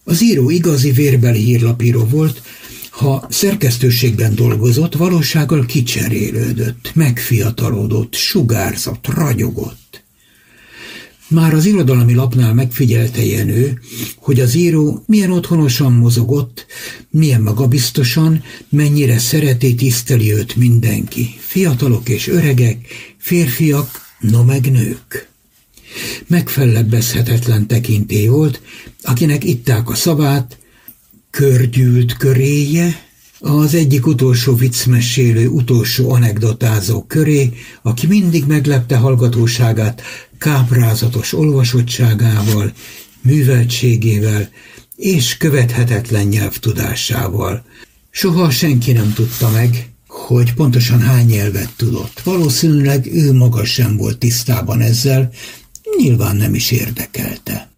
Az író igazi vérbeli hírlapíró volt, ha szerkesztőségben dolgozott, valósággal kicserélődött, megfiatalodott, sugárzott, ragyogott. Már az irodalmi lapnál megfigyelte Jenő, hogy az író milyen otthonosan mozogott, milyen magabiztosan, mennyire szereti, tiszteli őt mindenki, fiatalok és öregek, férfiak, no meg nők. Megfellebbezhetetlen tekintély volt, akinek itták a szavát, körgyűlt köréje, az egyik utolsó viccmesélő, utolsó anekdotázó köré, aki mindig meglepte hallgatóságát káprázatos olvasottságával, műveltségével és követhetetlen nyelvtudásával. Soha senki nem tudta meg, hogy pontosan hány nyelvet tudott. Valószínűleg ő maga sem volt tisztában ezzel, nyilván nem is érdekelte.